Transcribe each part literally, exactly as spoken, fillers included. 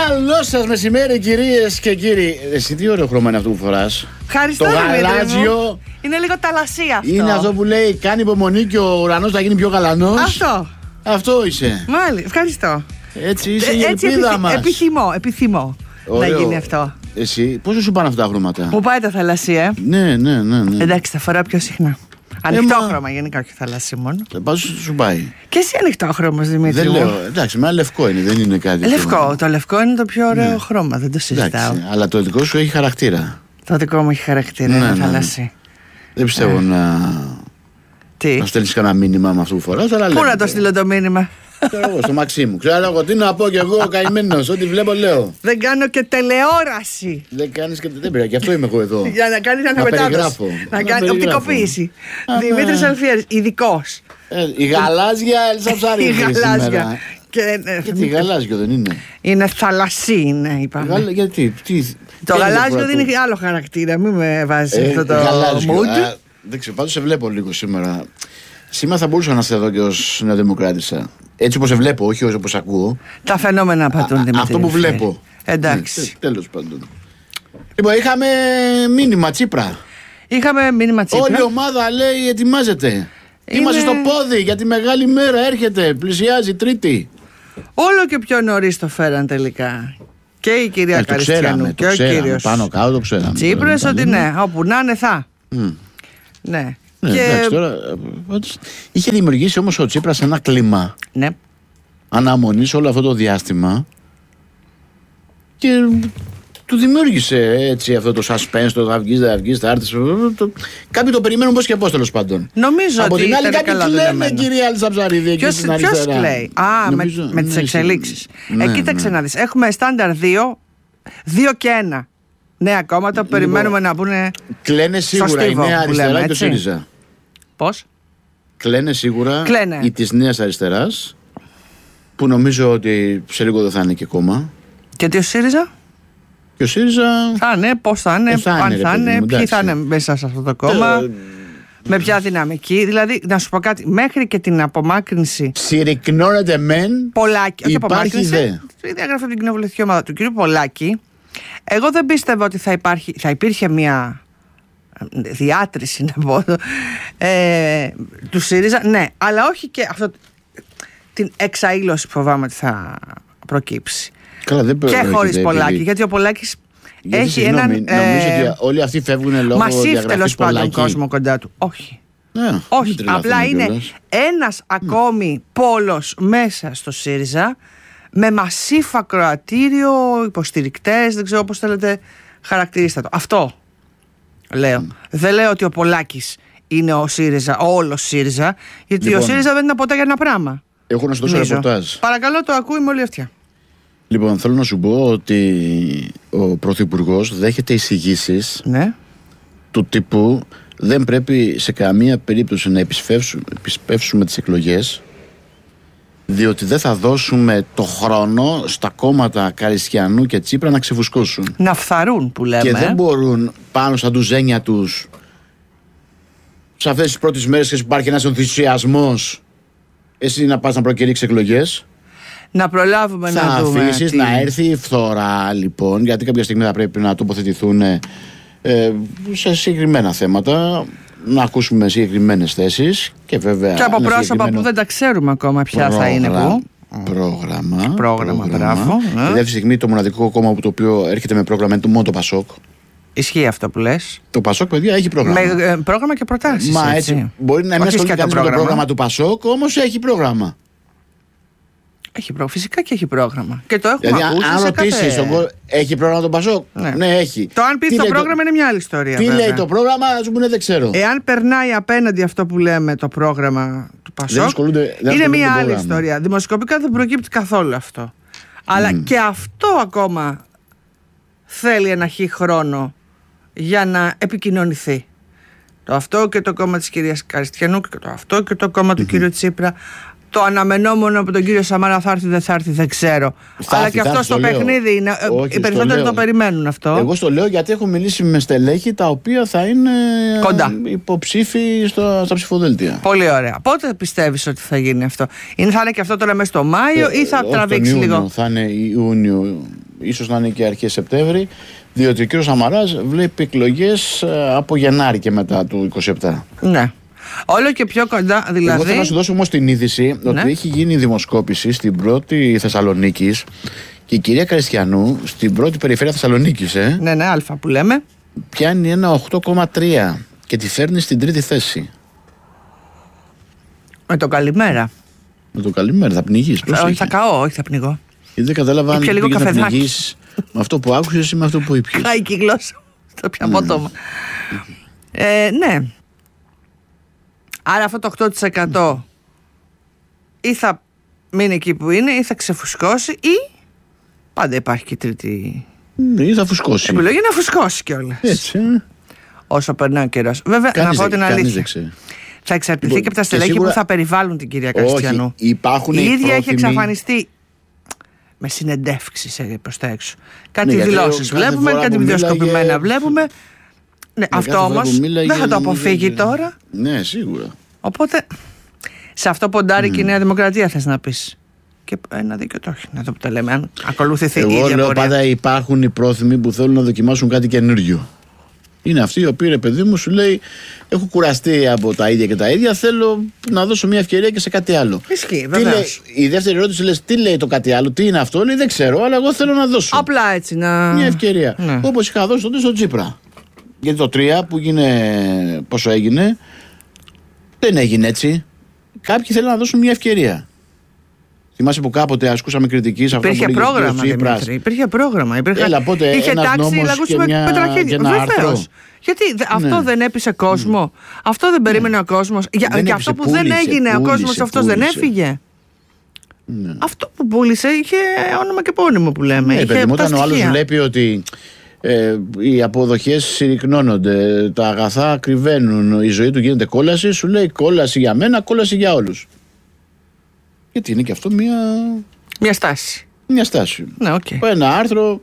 Καλό σας μεσημέρι, κυρίες και κύριοι. Εσύ τι ωραίο χρώμα είναι αυτό που φοράς. Ευχαριστώ. Το γαλάζιο. Είναι λίγο ταλασία αυτό. Είναι αυτό που λέει κάνει υπομονή και ο ουρανός θα γίνει πιο γαλανός. Αυτό. Αυτό είσαι. Μάλιστα, ευχαριστώ. Έτσι είσαι η Έτσι ελπίδα επιθυ... μας. Επιθυμώ, επιθυμώ Ωραίο. να γίνει αυτό. Εσύ, πόσο σου πάνε αυτά τα χρώματα? Μου πάει τα θαλασσία, ε. Ναι, ναι, ναι, ναι. Εντάξει, θα φοράω πιο συχνά. Ανοιχτόχρωμα μα... γενικά, όχι θαλάσσι μόνο. Πάντως σου πάει. Και εσύ ανοιχτόχρωμος, Δημήτρη. Δεν μου. λέω. Εντάξει, με λευκό είναι, δεν είναι κάτι. Λευκό. Το, το λευκό είναι το πιο ωραίο ναι. χρώμα, δεν το συζητάω. Εντάξει, αλλά το δικό σου έχει χαρακτήρα. Το δικό μου έχει χαρακτήρα, Ναι, είναι ναι. θαλασσί. Δεν πιστεύω Ε. να. Τι. Να στέλνεις κανένα μήνυμα με αυτό που φοράς. Πού να το στείλω το μήνυμα? Ξέρω εγώ, στο Μαξί μου. Ξέρω εγώ τι να πω κι εγώ, καημένος. Ό,τι βλέπω, λέω. Δεν κάνω και τηλεόραση. Δεν κάνεις και. Δεν πρέπει, γι' αυτό είμαι εγώ εδώ. Για να κάνει Να αναμετάδοση. περιγράφω. Να Να κάνει περιγράφω. οπτικοποίηση. Α, ναι. Δημήτρης Αλφιέρης, ειδικός. Ε, η γαλάζια Ελσά Η Ψαρίδη. γαλάζια. Και, ε, Γιατί γαλάζιο δεν είναι. είναι θαλασσί, είναι, είπαμε. Γαλα... Γιατί, τι, Το τι γαλάζιο διαφορά δίνει του? άλλο χαρακτήρα. Μην με βάζει Ε, αυτό το γαλάζιο. mood. Α, δεν ξέρω, πάντως σε βλέπω λίγο σήμερα. Σήμερα θα μπορούσα να σε δω και ως νεοδημοκράτησα. Έτσι όπως σε βλέπω, όχι όπως ακούω. Τα φαινόμενα πατούν, Α, Δημήτρη. αυτό που Αλφιέρη. βλέπω. Εντάξει. Ναι, τε- τέλος πάντων. Λοιπόν, είχαμε μήνυμα Τσίπρα. Είχαμε μήνυμα Τσίπρα. Όλη η ομάδα λέει ετοιμάζεται. Είναι- Είμαστε στο πόδι για τη μεγάλη μέρα. Έρχεται, πλησιάζει Τρίτη. Όλο και πιο νωρίς το φέραν τελικά. Και η κυρία Ε, το Καριστιανού ξέραμε, και το ο ξέραμε. κύριος Πάνω κάτω το ξέραμε. Τσίπρας Τώρα, ότι τα λέμε. ναι, όπου να είναι θα. Μμ. Ναι. Ναι, Και... εντάξει, τώρα, ε, πάντως, είχε δημιουργήσει όμως ο Τσίπρας ένα κλίμα Ναι. αναμονής όλο αυτό το διάστημα και του δημιούργησε έτσι αυτό το suspense, το θα βγεις, δεν θα βγεις, θα έρθεις. το- Κάποιοι το περιμένουν πώς και πώς, τέλος πάντων. Νομίζω Από ότι την άλλη ήταν κάποιοι καλά κλαίνε, δουλεμένο. κυρία Ελσά Ψαρίδη, εκεί Ποιος, στην ποιος αριστερά. κλαίει? Α, Νομίζω, με, με τις ναι, εξελίξεις. ναι, Ε, ναι. κοίταξε να δεις. Έχουμε στάνταρ δύο, δύο και ένα νέα κόμματα που Λοιπόν, περιμένουμε να μπουν. Κλαίνε σίγουρα η στίβο Νέα που Αριστερά λέμε, και το έτσι. ΣΥΡΙΖΑ. Πώς? Κλαίνε σίγουρα Κλαίνε. οι της Νέας Αριστεράς, που νομίζω ότι σε λίγο δεν θα είναι και κόμμα. Και τι ο ΣΥΡΙΖΑ? Και ο ΣΥΡΙΖΑ. Θα είναι, πώς θα είναι, Ε, θα είναι, αν ρε θα παιδί είναι, μου, ποιοι θα εντάξει. είναι μέσα σε αυτό το κόμμα, Ε, με ποια δυναμική. Δηλαδή, να σου πω κάτι, μέχρι και την απομάκρυνση Συρρυκνώνεται μεν. Πολάκη, όχι Υπάρχει απομάκρυνση, δε. η διαγραφή από την κοινοβουλευτική ομάδα του κ. Πολάκη, εγώ δεν πίστευα ότι θα, υπάρχει, θα υπήρχε μια διάτρηση, να πω, ε, του ΣΥΡΙΖΑ. Ναι, αλλά όχι και αυτό, την εξαήλωση που φοβάμαι ότι θα προκύψει. Καλά, δεν Και πρόκειται, χωρίς επειδή- Πολάκη, γιατί ο Πολάκης γιατί, έχει συγγνώμη, έναν νομίζω ε, ότι όλοι αυτοί φεύγουν λόγω μασίφ, διαγραφής τέλος πάντων, Πολάκη. κόσμο κοντά του. Όχι. Ναι, μην Όχι, τρελαθούμε απλά είναι κιόλας. ένας ακόμη πόλος μέσα στο ΣΥΡΙΖΑ με μασίφ ακροατήριο, υποστηρικτές, δεν ξέρω πώς θέλετε χαρακτηρίστε το. Αυτό λέω. Δεν λέω ότι ο Πολάκης είναι ο ΣΥΡΙΖΑ, ο όλος ΣΥΡΙΖΑ, γιατί Λοιπόν, ο ΣΥΡΙΖΑ δεν είναι ποτέ για ένα πράγμα. Έχω να σου δώσω νομίζω. ρεπορτάζ. Παρακαλώ, το ακούει με όλη αυτιά. Λοιπόν, θέλω να σου πω ότι ο Πρωθυπουργός δέχεται εισηγήσεις Ναι. του τύπου δεν πρέπει σε καμία περίπτωση να επισπεύσουμε, επισπεύσουμε τις εκλογές, διότι δεν θα δώσουμε το χρόνο στα κόμματα Καριστιανού και Τσίπρα να ξεφουσκώσουν. Να φθαρούν που λέμε. Και δεν μπορούν πάνω στα ντουζένια τους σε αυτές τις πρώτες μέρες που υπάρχει ένας ενθουσιασμός εσύ να πας να προκηρύξεις εκλογές. Να προλάβουμε Θα να δούμε. αφήσεις τι- να έρθει η φθορά, λοιπόν, γιατί κάποια στιγμή θα πρέπει να τοποθετηθούν ε, σε συγκεκριμένα θέματα, να ακούσουμε συγκεκριμένες θέσεις και βέβαια. Και από ένα πρόσωπα συγκεκριμένο που δεν τα ξέρουμε ακόμα ποια θα είναι πρόγραμμα- που. Πρόγραμμα. Πρόγραμμα, μπράβο, ναι. Δηλαδή, αυτή τη στιγμή το μοναδικό κόμμα που το οποίο έρχεται με πρόγραμμα είναι το μόνο το Πασόκ. Ισχύει αυτό που λες. Το Πασόκ, παιδιά, έχει πρόγραμμα. Με ε, πρόγραμμα και προτάσεις. Μα έτσι. έτσι. Μπορεί να μην Όχι ασχολείται σκέτο κανείς με το πρόγραμμα του Πασόκ, όμως έχει πρόγραμμα. Έχει πρόγραμμα. Φυσικά και έχει πρόγραμμα. Και το έχουμε Δηλαδή, ακούσει αν σε ρωτήσει, κάθε... έχει πρόγραμμα το Πασόκ. Ναι. Ναι, έχει. Το αν πει Τι το λέει πρόγραμμα είναι μια άλλη ιστορία. Τι βέβαια. λέει το πρόγραμμα, α σου πούνε δεν ξέρω. Εάν περνάει απέναντι αυτό που λέμε το πρόγραμμα του Πασόκ, ασχολούνται- δεν είναι ασχολούνται μια με το άλλη πρόγραμμα. ιστορία. Δημοσκοπικά δεν προκύπτει καθόλου αυτό. Αλλά και αυτό ακόμα θέλει ένα χι χρόνο για να επικοινωνηθεί. Το αυτό και το κόμμα της κυρίας Καριστιανού και το αυτό και το κόμμα του κύριου Τσίπρα. Το αναμενόμενο από τον κύριο Σαμάρα θα έρθει, δεν θα έρθει, δεν ξέρω. Θα Αλλά έρθει, και θα αυτό έρθει, στο το λέω. παιχνίδι είναι. ε, Όχι, Οι στο περισσότεροι λέω. το περιμένουν αυτό. Εγώ στο λέω γιατί έχω μιλήσει με στελέχη τα οποία θα είναι Κοντά. υποψήφοι στο, στα ψηφοδέλτια. Πολύ ωραία. Πότε πιστεύεις ότι θα γίνει αυτό? Είναι, θα είναι και αυτό τώρα μέσα στο Μάιο ή θα Ε, όχι, τραβήξει τον Ιούνιο, λίγο? Θα είναι Ιούνιο, ίσως να είναι και αρχές Σεπτέμβρη, διότι ο κύριος Σαμαράς βλέπει εκλογές από Γενάρη και μετά του είκοσι επτά. Ναι. Όλο και πιο κοντά, δηλαδή. Εγώ θέλω να σου δώσω όμως την είδηση, ναι, ότι έχει γίνει δημοσκόπηση στην πρώτη Θεσσαλονίκης και η κυρία Καριστιανού στην πρώτη περιφέρεια Θεσσαλονίκης, ε, ναι, ναι, Α που λέμε, πιάνει ένα οκτώ κόμμα τρία και τη φέρνει στην τρίτη θέση. Με το καλημέρα. Με το καλημέρα, θα πνιγείς. Θα, όχι, θα καώ, όχι θα πνιγώ. Γιατί δεν κατάλαβα αν πήγες να πνιγείς με αυτό που άκουσες ή με αυτό που ήπιες. Χάει και η γλώσσα στο πια απότομα. ε, ναι. Άρα αυτό το οκτώ τοις εκατό ή θα μείνει εκεί που είναι ή θα ξεφουσκώσει ή πάντα υπάρχει και τρίτη ή θα φουσκώσει. επιλογή να φουσκώσει κιόλας. Έτσι. Όσο περνάει ο καιρός. Βέβαια, Κανείς να πω την αλήθεια. Ξέρει. Θα εξαρτηθεί Λοιπόν, και από τα στελέχη σίγουρα... που θα περιβάλλουν την κυρία Καριστιανού. Όχι, υπάρχουν η ίδια πρόθυμοι... έχει εξαφανιστεί με συνεντεύξεις προς τα έξω. Κάτι ναι, δηλώσεις βλέπουμε, κάτι βιντεοσκοπημένα μίλαγε... βλέπουμε. Ναι, ναι, αυτό όμως δεν θα το αποφύγει μίλαγε... τώρα. Ναι, σίγουρα. Οπότε, σε αυτό ποντάρει mm. και η Νέα Δημοκρατία, θες να πεις. Και ένα δίκιο το έχει, να το που τα λέμε, αν ακολουθηθεί η ίδια πορεία. Εγώ λέω πάντα υπάρχουν οι πρόθυμοι που θέλουν να δοκιμάσουν κάτι καινούριο. Είναι αυτοί οι οποίοι, ρε παιδί μου, σου λέει: έχω κουραστεί από τα ίδια και τα ίδια. Θέλω να δώσω μια ευκαιρία και σε κάτι άλλο. Ισχύει, βεβαίως. Η δεύτερη ερώτηση λες: τι λέει το κάτι άλλο, τι είναι αυτό. Λέει: δεν ξέρω, αλλά εγώ θέλω να δώσω. Απλά έτσι να. Μια ευκαιρία. Ναι. Όπως είχα δώσει τότε στο Τσίπρα. Γιατί το τρία που έγινε, πόσο έγινε, δεν έγινε έτσι. Κάποιοι θέλουν να δώσουν μια ευκαιρία. Θυμάσαι που κάποτε ασκούσαμε κριτική σε αυτό που λέγεται πρόγραμμα, Δημήτρη, υπήρχε πρόγραμμα. Υπήρχε, Έλα, πότε, είχε τάξει λαγούς με πετραχίδια. Βεβαίως. Γιατί αυτό ναι. δεν έπεισε κόσμο. Mm. Αυτό δεν περίμενε ναι. ο κόσμος. Για, και αυτό που πούλησε, δεν έγινε πούλησε, ο κόσμος αυτός δεν έφυγε. Ναι. Αυτό που πούλησε είχε όνομα και πόνιμο που λέμε. Ναι, είχε παιδί, όταν ο άλλος βλέπει ότι ε, οι αποδοχές συρρυκνώνονται, τα αγαθά κρυβαίνουν, η ζωή του γίνεται κόλαση, σου λέει κόλαση για μένα, κόλαση για όλους. Γιατί είναι και αυτό μια... Μια στάση. Μια στάση. Ναι, okay. Ένα άρθρο,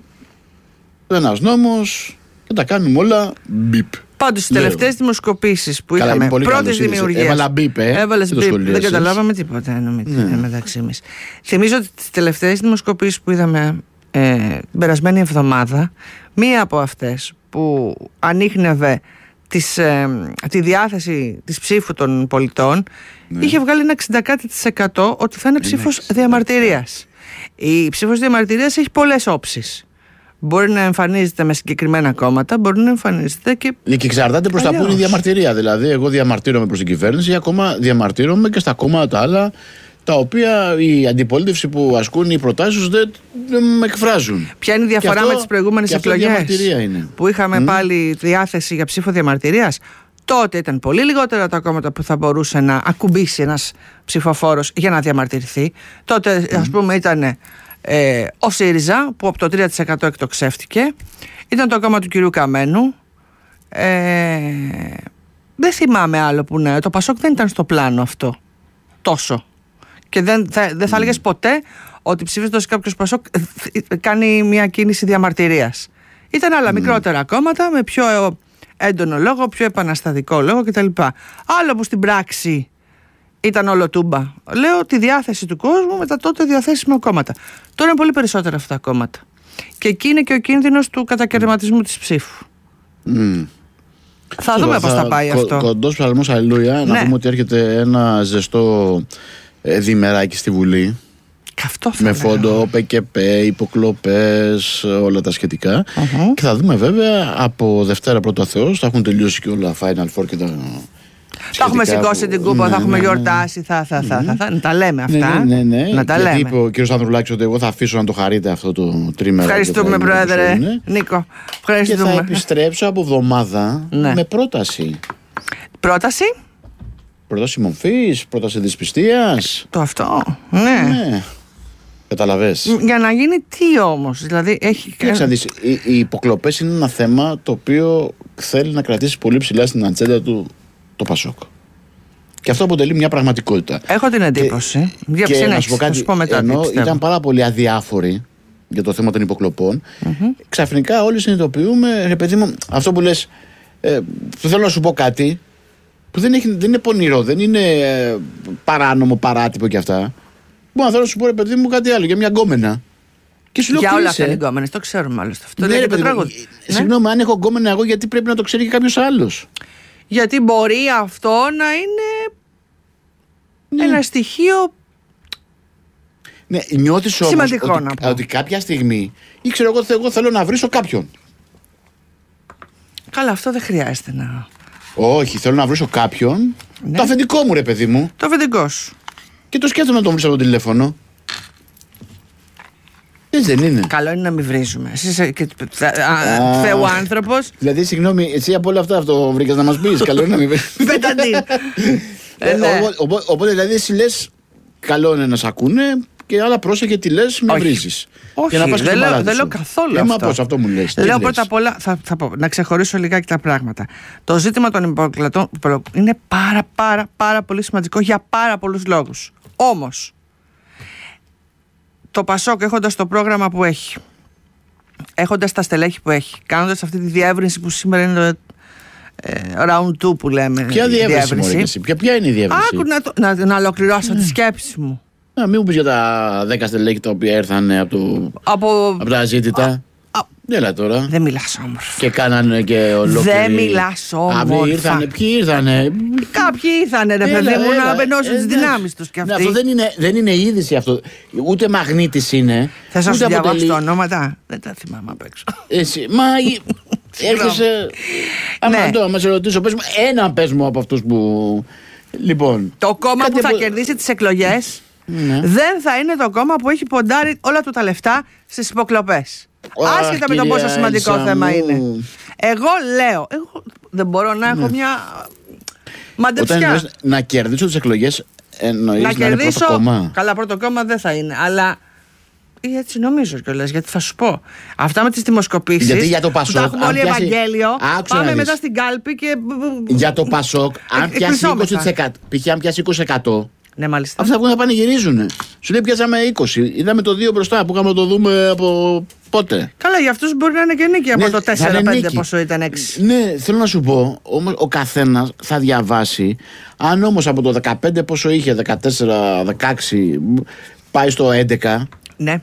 ένας νόμος και τα κάνουμε όλα μπιπ. Πάντως στις τελευταίες δημοσκοπήσεις που Καλά, είχαμε πρώτης δημιουργίας. Έβαλα μπιπ, ε. Έβαλες μπιπ, δεν καταλάβαμε τίποτα ναι. μεταξύ μας. Θυμίζω ότι τις τελευταίες δημοσκοπήσεις που είδαμε ε, την περασμένη εβδομάδα, μία από αυτές που ανίχνευε Της, ε, τη διάθεση της ψήφου των πολιτών ναι. είχε βγάλει ένα εξήντα κάτι τοις εκατό ότι θα είναι ψήφος διαμαρτυρίας. Η ψήφος διαμαρτυρίας έχει πολλές όψεις. Μπορεί να εμφανίζεται με συγκεκριμένα κόμματα, μπορεί να εμφανίζεται και. Και εξαρτάται προς τα πού είναι η διαμαρτυρία. Δηλαδή, εγώ διαμαρτύρομαι προς την κυβέρνηση ή ακόμα διαμαρτύρομαι και στα κόμματα άλλα, τα οποία η αντιπολίτευση που ασκούν οι προτάσεις δεν, δεν με εκφράζουν. Ποια είναι η διαφορά αυτό, με τις προηγούμενες εκλογές που είχαμε mm. πάλι διάθεση για ψήφο διαμαρτυρίας? Τότε ήταν πολύ λιγότερα τα κόμματα που θα μπορούσε να ακουμπήσει ένας ψηφοφόρος για να διαμαρτυρηθεί. Τότε, mm. ας πούμε, ήταν ε, ο ΣΥΡΙΖΑ που από το τρία τοις εκατό εκτοξεύτηκε. Ήταν το κόμμα του κυρίου Καμένου. Ε, δεν θυμάμαι άλλο που ναι. Το Πασόκ δεν ήταν στο πλάνο αυτό τόσο. Και δεν θα, δεν θα έλεγες ποτέ ότι ψηφίζοντας κάποιος Πασόκ κάνει μια κίνηση διαμαρτυρίας. Ήταν άλλα mm. μικρότερα κόμματα με πιο έντονο λόγο, πιο επαναστατικό λόγο κτλ. Άλλο που στην πράξη ήταν όλο τούμπα. Λέω τη διάθεση του κόσμου με τα τότε διαθέσιμα κόμματα. Τώρα είναι πολύ περισσότερα αυτά τα κόμματα. Και εκεί είναι και ο κίνδυνος του κατακαιρματισμού της ψήφου. Mm. Θα Σίγουρα, δούμε πώς θα, θα πάει κο, αυτό. Κοντός ψαλμός αλληλούια. Ναι. Να πούμε ότι έρχεται ένα ζεστό διημεράκι στη Βουλή. Αυτό θα με λέγω. φόντο, ΠΚΠ, υποκλοπές, όλα τα σχετικά. Uh-huh. Και θα δούμε βέβαια από Δευτέρα πρώτα Θεός. Θα έχουν τελειώσει και όλα Final Four και τα. Θα έχουμε σηκώσει που... την κούπα, ναι, θα έχουμε ναι, γιορτάσει, θα, θα, θα, θα, θα, να τα λέμε αυτά. Ναι, ναι, ναι. Να τα Γιατί λέμε. είπε ο κ. Ανδρουλάκης ότι εγώ θα αφήσω να το χαρείτε αυτό το τρίμερο. Ευχαριστούμε, Πρόεδρε. Νίκο, ευχαριστούμε. Και θα επιστρέψω από εβδομάδα ναι. με πρόταση. Πρόταση? Πρόταση μορφής, πρόταση δυσπιστίας. Το αυτό, ναι. ναι. Καταλαβες. Για να γίνει τι όμως, δηλαδή έχει. Κοίταξε να δεις, οι, οι υποκλοπές είναι ένα θέμα το οποίο θέλει να κρατήσει πολύ ψηλά στην ατζέντα του το Πασόκ. Και αυτό αποτελεί μια πραγματικότητα. Έχω την εντύπωση. Και, και να σου πω κάτι, μετά, ενώ ήταν πάρα πολύ αδιάφοροι για το θέμα των υποκλοπών, mm-hmm. ξαφνικά όλοι συνειδητοποιούμε, ρε παιδί μου, αυτό που λες, ε, θέλω να σου πω κάτι που δεν, έχει, δεν είναι πονηρό, δεν είναι ε, παράνομο, παράτυπο κι αυτά. Μπορώ να θέλω να σου πω, ρε παιδί μου, κάτι άλλο για μια γκόμενα. Και σου λέω, για όλα κλείσε. αυτά είναι γκόμενες, το ξέρουμε άλλωστε. Αυτό Ναι, λέει ρε, και το παιδί μου, τραγούδι. συγγνώμη, Ναι. αν έχω γκόμενα εγώ, γιατί πρέπει να το ξέρει και κάποιος άλλος. Γιατί μπορεί αυτό να είναι Ναι. ένα στοιχείο. Ναι, νιώθεις όμως Σημαντικό ότι, να πω. ότι κάποια στιγμή ή ξέρω εγώ, εγώ θέλω να βρίσω κάποιον. Καλά, αυτό δεν χρειάζεται να. Όχι, θέλω να βρίσω κάποιον. Ναι. Το αφεντικό μου, ρε παιδί μου. Το αφεντικό σου. Και το σκέφτομαι να τον βρίσω από το τηλέφωνο. Έτσι δεν είναι. Καλό είναι να μην βρίζουμε. Εσύ είσαι και Θεού άνθρωπος. Δηλαδή, συγγνώμη, εσύ από όλα αυτά αυτό βρήκες να μας πεις. Καλό είναι να μην βρεις. Πεταντή. Ε, ναι. οπό- οπό- Οπότε δηλαδή εσύ λες καλό είναι να σ' ακούνε και άλλα πρόσεχε τι λες, με Όχι. βρίζεις. Όχι, Και να πας και δεν στον λέω, παράδεισο. δεν λέω καθόλου Ε, αυτό. Μα πώς αυτό μου λες. τι Λέω λες. πρώτα απ' όλα, θα, θα πω, να ξεχωρίσω λιγάκι τα πράγματα. Το ζήτημα των υποκλατών είναι πάρα πάρα πάρα πολύ σημαντικό για πάρα πολλούς λόγους. Όμως, το Πασόκ έχοντας το πρόγραμμα που έχει, έχοντας τα στελέχη που έχει, κάνοντας αυτή τη διεύρυνση που σήμερα είναι το ε, round two που λέμε. Ποια η διεύρυνση, μωρέ, και εσύ? Ποια, ποια είναι η διεύρυνση? Άκου να, το- να, να ολοκληρώσω τη σκέψη μου. Να μην μου πεις για τα δέκα στελέχη τα οποία ήρθαν από, το, Από... από τα αζήτητα. Α, Έλα τώρα. δεν μιλάς όμορφα. Και κάνανε και ολόκληρη. Δεν μιλάς όμορφα. Αυτοί ήρθανε, ποιοι ήρθανε. Κάποιοι ήρθανε ρε Έλα, παιδί μου έλα, να μπαινώσουν ε, τις ναι. δυνάμεις τους κι Ναι, αυτοί. αυτό δεν είναι, δεν είναι είδηση αυτό. Ούτε μαγνήτης είναι. Θες να ούτε σου διαβάσω αποτελεί- τα ονόματα? Δεν τα θυμάμαι απ' έξω. Εσύ, μα έρχεσαι. Άμα Ναι. τώρα, μα σε ρωτήσω, πες μου ένα πες μου από αυτούς που. Λοιπόν. Το κόμμα κάτι που θα από- κερδίσει τις εκλογές Ναι. δεν θα είναι το κόμμα που έχει ποντάρει όλα του τα λεφτά στις υποκλοπές. Αχ, Άσχετα με το κυρία πόσο σημαντικό Έλσα θέμα μου. είναι. Εγώ λέω, εγώ δεν μπορώ να έχω μια Όταν μαντεψιά. εννοείς να κερδίσω τις εκλογές, εννοείς Να να, είναι πρώτο κερδίσω. κόμμα. Καλά, πρώτο κόμμα δεν θα είναι, αλλά. Ή έτσι νομίζω κιόλας, γιατί θα σου πω. Αυτά με τις δημοσκοπήσεις. Γιατί για το που τα Πασόκ, έχουμε αν όλοι πιάσει- Ευαγγέλιο. Άκουσα να Πάμε δεις. μετά στην κάλπη και. Για το Πασόκ, αν Εκ- πιάσει εκπλησόμεθα. είκοσι τοις εκατό, π.χ. αν πιάσει είκοσι τοις εκατό, Ναι, μάλιστα. αυτά θα βγουν να πανηγυρίζουν. Σου λέει πιάσαμε είκοσι. Είδαμε το δύο μπροστά που είχαμε να το δούμε από πότε. Καλά, για αυτούς μπορεί να είναι και νίκη από Ναι, το θα είναι τέσσερα πέντε νίκη. πόσο ήταν έξι. Ναι, θέλω να σου πω, όμως ο καθένας θα διαβάσει. Αν όμως από το δεκαπέντε πόσο είχε, δεκατέσσερα δεκαέξι, πάει στο έντεκα, Ναι.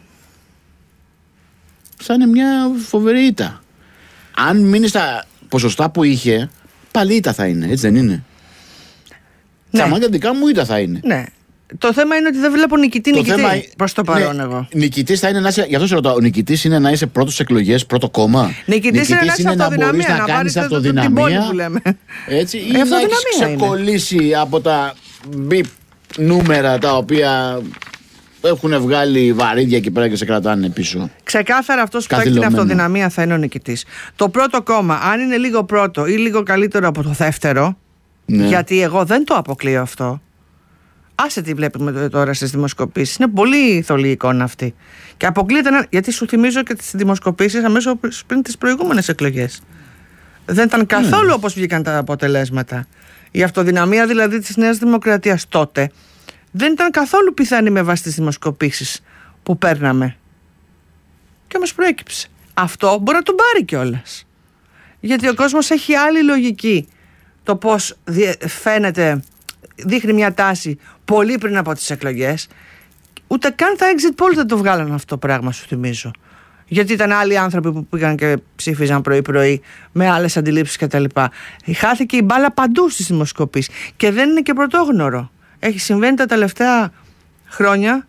θα είναι μια φοβερή ήττα. Αν μείνει στα ποσοστά που είχε, πάλι ήττα θα είναι, έτσι δεν είναι? Ναι. Τα μάτια δικά μου ήττα θα είναι. Ναι. Το θέμα είναι ότι δεν βλέπω νικητή νικητή προς το παρόν ναι, εγώ. Νικητής θα είναι να είσαι, γι' αυτό σε ρωτάω, ο νικητής είναι να είσαι πρώτος στις εκλογές, πρώτο κόμμα. Νικητής είναι να έχεις να μπορείς αυτοδυναμία, να να κάνεις πάρεις το- το- την πόλη αυτοδυναμία. που λέμε. Έτσι, ή Ε, να αυτοδυναμία έχεις είναι. ξεκολλήσει από τα μπιπ νούμερα τα οποία έχουν βγάλει βαρύδια εκεί πέρα και σε κρατάνε πίσω. Ξεκάθαρα αυτός που έχει την Καθυλωμένο. αυτοδυναμία θα είναι ο νικητής. Το πρώτο κόμμα, αν είναι λίγο πρώτο ή λίγο καλύτερο από το δεύτερο, Ναι. γιατί εγώ δεν το αποκλείω αυτό. Άσε τι βλέπουμε τώρα στις δημοσκοπήσεις. Είναι πολύ θολή η εικόνα αυτή. Και αποκλείεται να. Γιατί σου θυμίζω και τις δημοσκοπήσεις αμέσως πριν τις προηγούμενες εκλογές. Δεν ήταν καθόλου Ναι. όπως βγήκαν τα αποτελέσματα. Η αυτοδυναμία δηλαδή της Νέας Δημοκρατίας τότε δεν ήταν καθόλου πιθανή με βάση τις δημοσκοπήσεις που παίρναμε. Και όμως προέκυψε. Αυτό μπορεί να τον πάρει κιόλας. Γιατί ο κόσμος έχει άλλη λογική. Το πώς διε- φαίνεται, δείχνει μια τάση πολύ πριν από τις εκλογές. Ούτε καν τα exit polls δεν το βγάλαν αυτό το πράγμα, σου θυμίζω. Γιατί ήταν άλλοι άνθρωποι που πήγαν και ψήφιζαν πρωί-πρωί με άλλες αντιλήψεις κτλ. Χάθηκε η μπάλα παντού στις δημοσκοπήσεις. Και δεν είναι και πρωτόγνωρο. Έχει συμβαίνει τα τελευταία χρόνια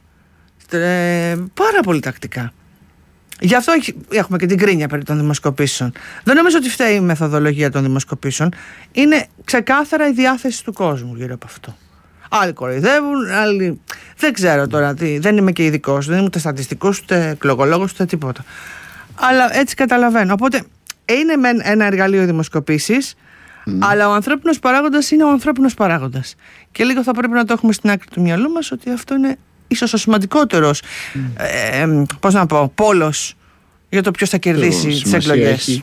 ε, πάρα πολύ τακτικά. Γι' αυτό έχει- έχουμε και την κρίνια περί των δημοσκοπήσεων. Δεν νομίζω ότι φταίει η μεθοδολογία των δημοσκοπήσεων. Είναι ξεκάθαρα η διάθεση του κόσμου γύρω από αυτό. Άλλοι κοροϊδεύουν, άλλοι. Δεν ξέρω τώρα τι. Δεν είμαι και ειδικός, δεν είμαι ούτε στατιστικός, ούτε εκλογολόγος, ούτε τίποτα. Αλλά έτσι καταλαβαίνω. Οπότε είναι μεν ένα εργαλείο οι δημοσκοπήσεις, αλλά ο ανθρώπινος παράγοντας είναι ο ανθρώπινος παράγοντας. Και λίγο θα πρέπει να το έχουμε στην άκρη του μυαλού μας ότι αυτό είναι ίσως ο σημαντικότερος ε, ε, πώς να πω, πόλος για το ποιος θα κερδίσει τις εκλογές.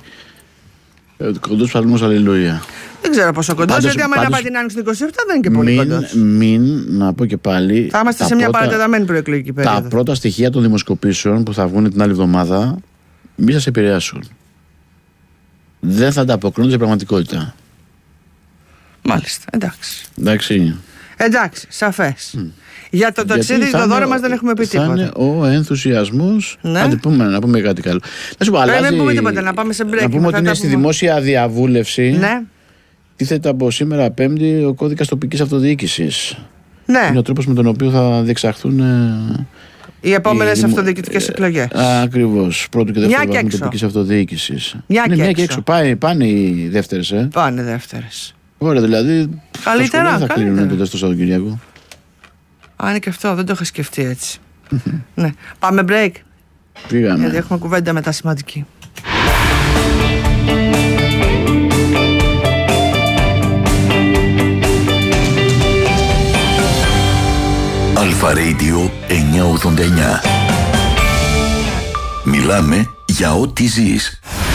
Κοντός παλμός, αλληλούια. Δεν ξέρω πόσο κοντός, Πάντως- γιατί άμα είναι πάντως- από την άνοιξη του είκοσι επτά δεν είναι και πολύ κοντός. Μην, μην, να πω και πάλι. Θα είμαστε τα σε μια πρώτα- παρατεταμένη προεκλογική Τα περίοδο. πρώτα στοιχεία των δημοσκοπήσεων που θα βγουν την άλλη εβδομάδα μη σας επηρεάσουν. Δεν θα ανταποκρίνονται στην πραγματικότητα. Μάλιστα, εντάξει. Εντάξει. Εντάξει, σαφές. Mm. Για το ταξίδι στο δώρο μας δεν έχουμε πει θα τίποτα. Είναι ο ενθουσιασμός. Ναι. Αν πούμε, να πούμε κάτι καλό. Να σου πω, αλλάζει... Δεν πούμε τίποτα, να πάμε σε break. Να πούμε ότι είναι στη πούμε. δημόσια διαβούλευση. Ναι. Τίθεται από σήμερα Πέμπτη ο κώδικας τοπικής αυτοδιοίκησης. Ναι. Είναι ο τρόπος με τον οποίο θα διεξαχθούν οι επόμενες δημο... αυτοδιοικητικές εκλογές. Ακριβώς. Πρώτου και δεύτερου βαθμού τοπικής αυτοδιοίκησης. Μια ναι, και μια έξω. και έξω. Πάει, πάνε οι δεύτερες. Ε. Πάνε δεύτερες. Ωραία, δηλαδή. Καλύτερα. Δεν θα κλείνουν τότε στο Σαββατοκύριακο. Α, είναι και αυτό, δεν το είχα σκεφτεί έτσι. Ναι. Πάμε break. Πήγαμε. Γιατί έχουμε κουβέντα μετά σημαντική. Αλφα Radio εννιακόσια ογδόντα εννιά. Μιλάμε για ό,τι ζεις.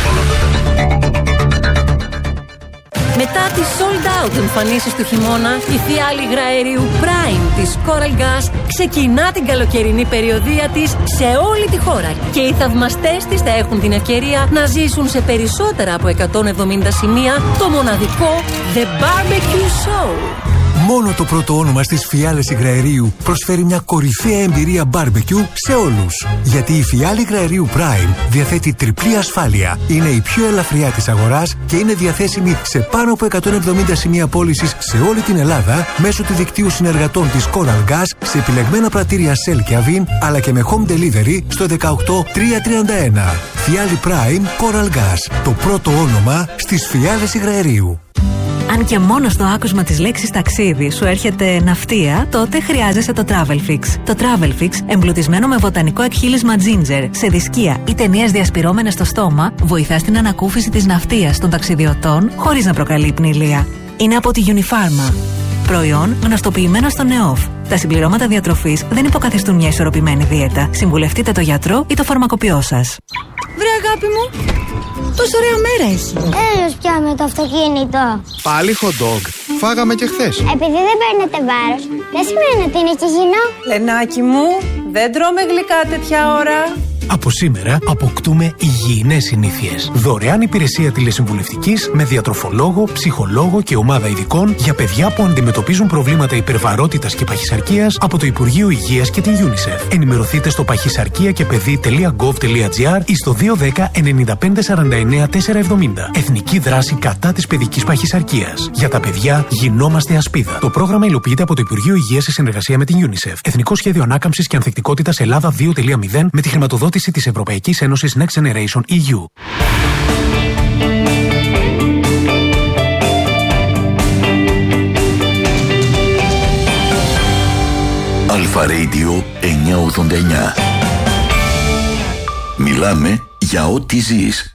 Μετά τις sold out εμφανίσεις του χειμώνα, η φιάλη υγραερίου Prime της Coral Gas ξεκινά την καλοκαιρινή περιοδεία της σε όλη τη χώρα και οι θαυμαστές της θα έχουν την ευκαιρία να ζήσουν σε περισσότερα από εκατόν εβδομήντα σημεία το μοναδικό The Barbecue Show. Μόνο το πρώτο όνομα στις φιάλες υγραερίου προσφέρει μια κορυφαία εμπειρία barbecue σε όλους. Γιατί η φιάλη υγραερίου Prime διαθέτει τριπλή ασφάλεια, είναι η πιο ελαφριά της αγοράς και είναι διαθέσιμη σε πάνω από εκατόν εβδομήντα σημεία πώλησης σε όλη την Ελλάδα μέσω του δικτύου συνεργατών της Coral Gas σε επιλεγμένα πρατήρια Shell και Avin, αλλά και με home delivery στο δεκαοκτώ τριακόσια τριάντα ένα. Φιάλη Prime Coral Gas, το πρώτο όνομα στις φιάλες υγραερίου. Αν και μόνο στο άκουσμα της λέξης ταξίδι σου έρχεται ναυτία, τότε χρειάζεσαι το Travelfix. Το Travelfix, εμπλουτισμένο με βοτανικό εκχύλισμα ginger, σε δισκία ή ταινίες διασπυρώμενες στο στόμα, βοηθά στην ανακούφιση της ναυτίας των ταξιδιωτών χωρίς να προκαλεί πνηλία. Είναι από τη Unifarma. Προϊόν γνωστοποιημένο στο ΝΕΟΦ. Τα συμπληρώματα διατροφής δεν υποκαθιστούν μια ισορροπημένη δίαιτα. Συμβουλευτείτε το γιατρό ή το φαρμακοποιό σας. Βρε αγάπη μου, τόσο ωραία μέρα έχει. Έλος πια με το αυτοκίνητο. Πάλι hot dog. Φάγαμε και χθες. Επειδή δεν παίρνετε βάρος, δεν σημαίνει ότι είναι και υγιεινό. Λενάκι μου, δεν τρώμε γλυκά τέτοια ώρα. Από σήμερα αποκτούμε υγιεινές συνήθειες. Δωρεάν υπηρεσία τηλεσυμβουλευτικής με διατροφολόγο, ψυχολόγο και ομάδα ειδικών για παιδιά που αντιμετωπίζουν προβλήματα υπερβαρότητας και παχυσαρκίας από το Υπουργείο Υγείας και την UNICEF. Ενημερωθείτε στο παχυσαρκία και παιδί τελεία γκοβ τελεία τζι άρ ή στο δύο ένα μηδέν εννιά πέντε σαράντα εννιά τετρακόσια εβδομήντα. Εθνική δράση κατά της παιδικής παχυσαρκίας. Για τα παιδιά γινόμαστε ασπίδα. Το πρόγραμμα υλοποιείται από το Υπουργείο Υγείας σε συνεργασία με την UNICEF. Εθνικό Σχέδιο Ανάκαμψης και Ανθεκτικότητας Ελλάδα δύο κόμμα μηδέν με τη χρηματοδότηση της Ευρωπαϊκής Ένωσης Next Generation ι γιου. Αλφα Radio εννιακόσια ογδόντα εννιά. Μιλάμε για ό,τι ζεις.